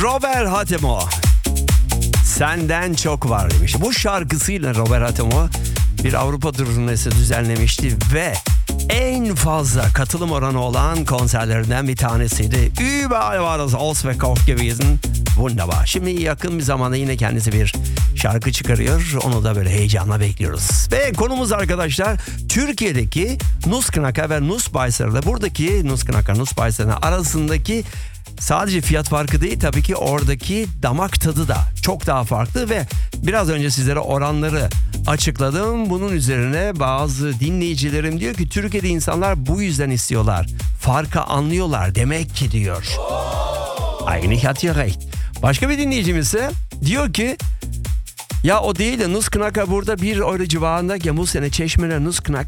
Robert Hatemo. Senden çok var demiş. Bu şarkısıyla Robert Hatemo bir Avrupa turnesi düzenlemişti ve en fazla katılım oranı olan konserlerinden bir tanesiydi. Überall war das ausverkauft gewesen. Wunderbar. Şimdi yakın bir zamanda yine kendisi bir şarkı çıkarıyor. Onu da böyle heyecanla bekliyoruz. Ve konumuz arkadaşlar Türkiye'deki Nussknacker ve Nussbeißer'le buradaki Nussknacker, Nussbeißer'ın arasındaki sadece fiyat farkı değil, tabii ki oradaki damak tadı da çok daha farklı ve biraz önce sizlere oranları açıkladım. Bunun üzerine bazı dinleyicilerim diyor ki Türkiye'de insanlar bu yüzden istiyorlar. Farkı anlıyorlar demek ki diyor. Eigentlich hat ihr recht. Başka bir dinleyicimiz ise diyor ki ya o değil de Nussknacker burada 1 euro civarında ya bu sene Çeşme'de Nussknacker